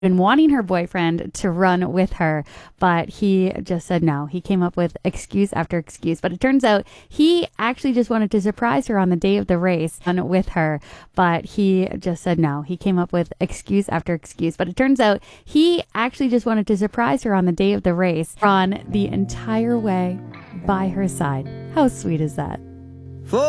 been wanting her boyfriend to run with her, but he just said no. He came up with excuse after excuse, but it turns out he actually just wanted to surprise her on the day of the race run with her, but he just said no. He came up with excuse after excuse, but it turns out he actually just wanted to surprise her on the day of the race, run the entire way by her side. How sweet is that?